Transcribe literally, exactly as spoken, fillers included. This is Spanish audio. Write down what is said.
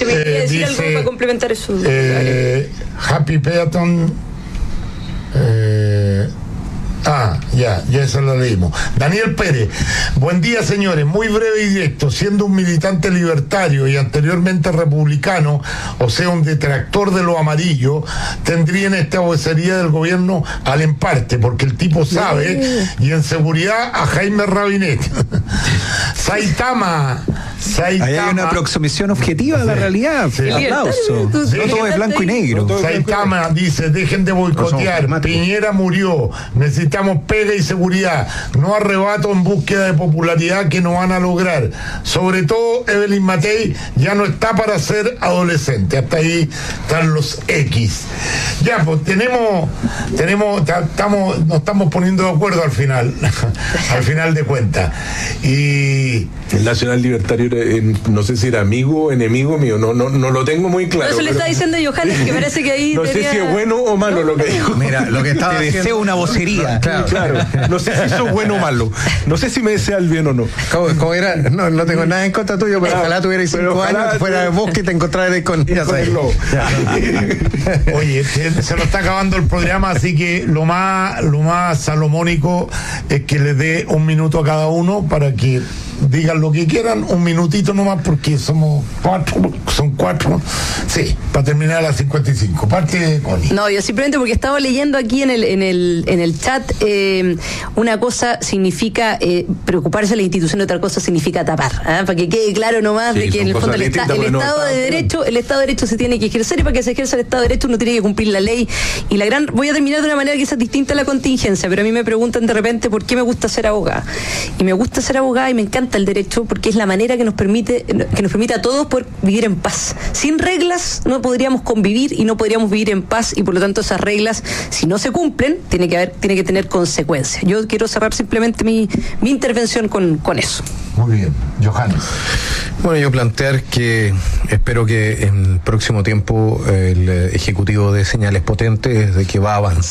Se me quería eh, decir dice, algo para complementar eso. Eh, Happy Peaton. Eh, Ah, ya, ya eso lo leímos. Daniel Pérez, buen día señores, muy breve y directo, siendo un militante libertario y anteriormente republicano, o sea un detractor de lo amarillo, tendría en esta vocería del gobierno al emparte, porque el tipo sabe, y en seguridad a Jaime Rabinet. Saitama, Saitama. Ahí hay una aproximación objetiva a la realidad. Sí. Aplauso. Sí. No todo es blanco y negro. Saitama dice, dejen de boicotear, Piñera murió, necesitamos pega y seguridad, no arrebato en búsqueda de popularidad que no van a lograr, sobre todo Evelyn Matei ya no está para ser adolescente, hasta ahí están los X. Ya, pues tenemos, tenemos, estamos, nos estamos poniendo de acuerdo al final, al final de cuentas. Y el Nacional Libertario era, eh, no sé si era amigo o enemigo mío, no, no, no lo tengo muy claro. Por eso le está diciendo Johannes que parece que ahí no tenía... sé si es bueno o malo no, lo que dijo. Mira, lo que estaba Te haciendo... deseo una vocería. Claro, claro. No sé si eso es bueno o malo. No sé si me desea el bien o no. ¿Cómo, cómo era? No, no tengo nada en contra tuyo, pero Ah, ojalá tuvieras pero cinco ojalá años, fuera de bosque y te encontraras con ellas con ahí. el lobo. oye, se, se nos está acabando el programa, así que lo más, lo más salomónico es que les dé un minuto a cada uno para que digan lo que quieran, un minutito nomás, porque somos cuatro, son cuatro. Sí, para terminar a las cincuenta y cinco. Parte, Connie. No, yo simplemente porque estaba leyendo aquí en el en el en el chat, eh, una cosa significa eh, preocuparse de la institución, otra cosa significa tapar, ¿eh? Para que quede claro nomás Sí, de que son en el fondo cosas el, esta- distintas, el porque no Estado de están- Derecho, el Estado de Derecho se tiene que ejercer, y para que se ejerza el Estado de Derecho uno tiene que cumplir la ley. Y la gran, voy a terminar de una manera quizás distinta a la contingencia, pero a mí me preguntan de repente por qué me gusta ser abogada. Y me gusta ser abogada y me encanta el derecho porque es la manera que nos permite, que nos permite a todos poder vivir en paz. Sin reglas no podríamos convivir y no podríamos vivir en paz, y por lo tanto esas reglas, si no se cumplen, tiene que haber, tiene que tener consecuencias. Yo quiero cerrar simplemente mi, mi intervención con, con eso. Muy bien, Johannes. Bueno, yo plantear que espero que en próximo tiempo el Ejecutivo dé señales potentes de que va a avanzar